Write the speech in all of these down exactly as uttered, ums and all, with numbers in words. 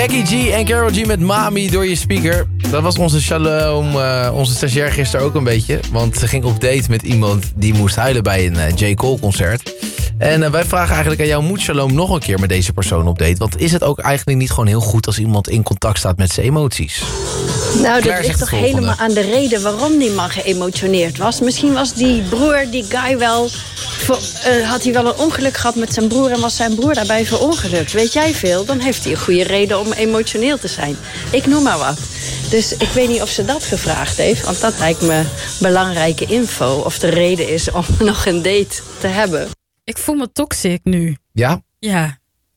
Becky G en Karol G met Mami door je speaker. Dat was onze Shalom, uh, onze stagiair gisteren ook een beetje. Want ze ging op date met iemand die moest huilen bij een uh, J. Cole concert. En uh, wij vragen eigenlijk aan jou, moet Shalom nog een keer met deze persoon op date? Want is het ook eigenlijk niet gewoon heel goed als iemand in contact staat met zijn emoties? Nou, Claire dat ligt toch volgende. helemaal aan de reden waarom die man geëmotioneerd was. Misschien was die broer, die guy wel... Voor, uh, had hij wel een ongeluk gehad met zijn broer en was zijn broer daarbij verongelukt. Weet jij veel? Dan heeft hij een goede reden om emotioneel te zijn. Ik noem maar wat. Dus ik weet niet of ze dat gevraagd heeft. Want dat lijkt me belangrijke info. Of de reden is om nog een date te hebben. Ik voel me toxic nu. Ja? Ja.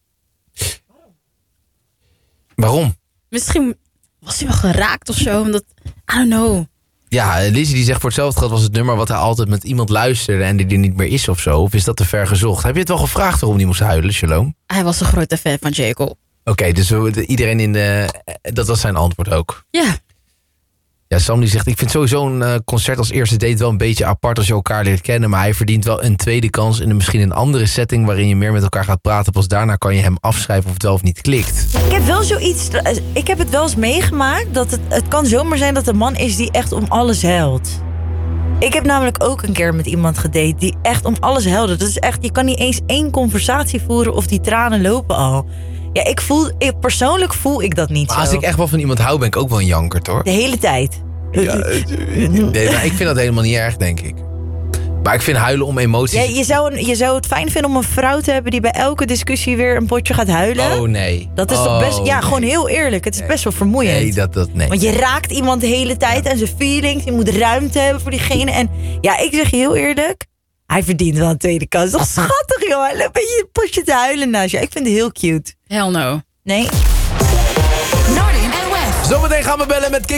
Waarom? Misschien was hij wel geraakt of zo. Omdat, I don't know. Ja, Lizzie die zegt voor hetzelfde geld was het nummer wat hij altijd met iemand luisterde en die er niet meer is of zo. Of is dat te ver gezocht? Heb je het wel gevraagd waarom die moest huilen, Shalom? Hij was een grote fan van J. Cole. Oké, okay, dus we, iedereen in de... Dat was zijn antwoord ook. Ja. Ja, Sam die zegt, ik vind sowieso een uh, concert als eerste date wel een beetje apart als je elkaar leert kennen. Maar hij verdient wel een tweede kans in een, misschien een andere setting waarin je meer met elkaar gaat praten. Pas daarna kan je hem afschrijven of het wel of niet klikt. Ik heb wel zoiets, ik heb het wel eens meegemaakt dat het, het kan zomaar zijn dat een man is die echt om alles huilt. Ik heb namelijk ook een keer met iemand gedate die echt om alles huilde. Dat is echt, je kan niet eens één conversatie voeren of die tranen lopen al. Ja, ik voel, ik, persoonlijk voel ik dat niet Maar zo. als ik echt wel van iemand hou, ben ik ook wel een jankert, hoor. De hele tijd. Ja, nee, maar ik vind dat helemaal niet erg, denk ik. Maar ik vind huilen om emoties... Ja, je, zou een, je zou het fijn vinden om een vrouw te hebben die bij elke discussie weer een potje gaat huilen. Oh, nee. Dat is oh, toch best... Ja, nee. gewoon heel eerlijk. Het is best wel vermoeiend. Nee, dat, dat, nee. Want je raakt iemand de hele tijd en zijn feelings. Je moet ruimte hebben voor diegene. En ja, ik zeg je heel eerlijk... Hij verdient wel een tweede kans. Toch schattig, joh. Hij loopt een beetje een potje te huilen naast je. Ik vind het heel cute. Hell no. Nee. Zometeen gaan we bellen met